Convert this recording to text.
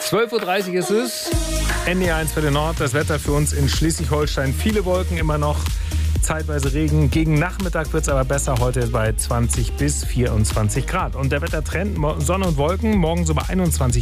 12:30 Uhr ist es. NDR1 für den Nord. Das Wetter für uns in Schleswig-Holstein. Viele Wolken immer noch. Zeitweise Regen. Gegen Nachmittag wird es aber besser. Heute bei 20 bis 24 Grad. Und der Wettertrend, Sonne und Wolken. Morgen so bei 21